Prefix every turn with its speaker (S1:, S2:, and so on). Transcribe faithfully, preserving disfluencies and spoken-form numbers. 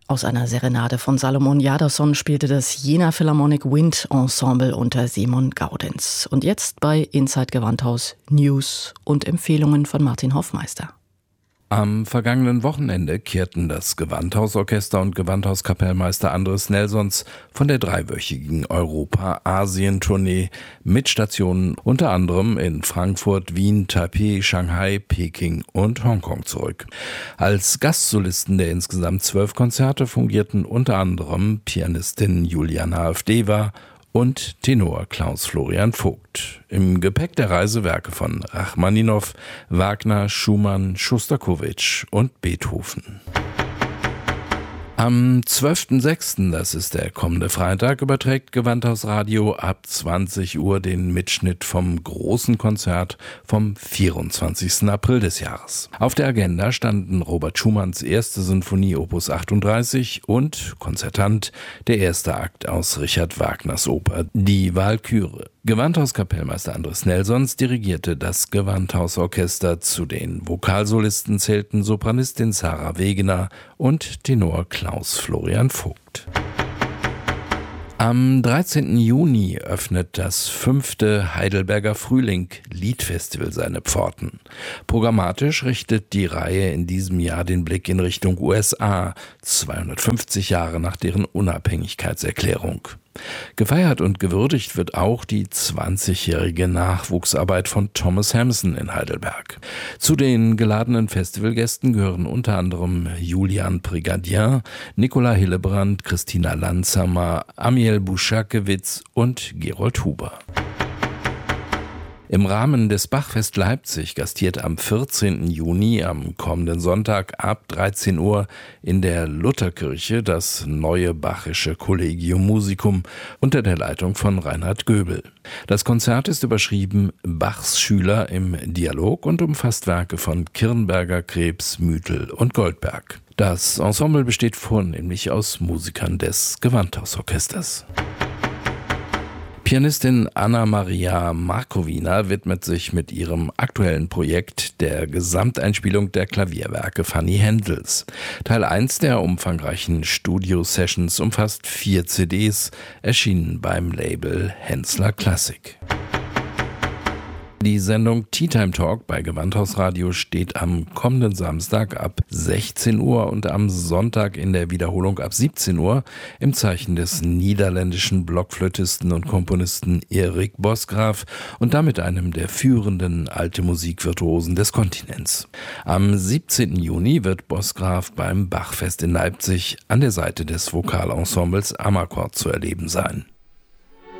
S1: Aus einer Serenade von Salomon Jadasson spielte das Jena Philharmonic Wind Ensemble unter Simon Gaudenz. Und jetzt bei Inside Gewandhaus News und Empfehlungen von Martin Hoffmeister.
S2: Am vergangenen Wochenende kehrten das Gewandhausorchester und Gewandhauskapellmeister Andres Nelsons von der dreiwöchigen Europa-Asien-Tournee mit Stationen unter anderem in Frankfurt, Wien, Taipei, Shanghai, Peking und Hongkong zurück. Als Gastsolisten der insgesamt zwölf Konzerte fungierten unter anderem Pianistin Juliana Avdeva und Tenor Klaus Florian Vogt. Im Gepäck der Reise Werke von Rachmaninow, Wagner, Schumann, Schostakowitsch und Beethoven. Am zwölften sechsten, das ist der kommende Freitag, überträgt Gewandhaus Radio ab zwanzig Uhr den Mitschnitt vom großen Konzert vom vierundzwanzigsten April des Jahres. Auf der Agenda standen Robert Schumanns erste Sinfonie Opus achtunddreißig und Konzertant der erste Akt aus Richard Wagners Oper Die Walküre. Gewandhauskapellmeister Andres Nelsons dirigierte das Gewandhausorchester. Zu den Vokalsolisten zählten Sopranistin Sarah Wegener und Tenor Klaus Florian Vogt. Am dreizehnten Juni öffnet das fünfte Heidelberger Frühling Liedfestival seine Pforten. Programmatisch richtet die Reihe in diesem Jahr den Blick in Richtung U S A, zweihundertfünfzig Jahre nach deren Unabhängigkeitserklärung. Gefeiert und gewürdigt wird auch die zwanzigjährige Nachwuchsarbeit von Thomas Hampson in Heidelberg. Zu den geladenen Festivalgästen gehören unter anderem Julian Prigadier, Nicola Hillebrand, Christina Landsamer, Amiel Buschakewitz und Gerold Huber. Im Rahmen des Bachfest Leipzig gastiert am vierzehnten Juni, am kommenden Sonntag ab dreizehn Uhr in der Lutherkirche das neue Bachische Collegium Musicum unter der Leitung von Reinhard Göbel. Das Konzert ist überschrieben Bachs Schüler im Dialog und umfasst Werke von Kirnberger, Krebs, Müthel und Goldberg. Das Ensemble besteht vornehmlich aus Musikern des Gewandhausorchesters. Pianistin Anna-Maria Markowina widmet sich mit ihrem aktuellen Projekt der Gesamteinspielung der Klavierwerke Fanny Händels. Teil eins der umfangreichen Studio-Sessions umfasst vier C Ds, erschienen beim Label Hensler Classic. Die Sendung Tea Time Talk bei Gewandhaus Radio steht am kommenden Samstag ab sechzehn Uhr und am Sonntag in der Wiederholung ab siebzehn Uhr im Zeichen des niederländischen Blockflötisten und Komponisten Erik Bosgraaf und damit einem der führenden alte Musikvirtuosen des Kontinents. Am siebzehnten Juni wird Bosgraaf beim Bachfest in Leipzig an der Seite des Vokalensembles Amakord zu erleben sein.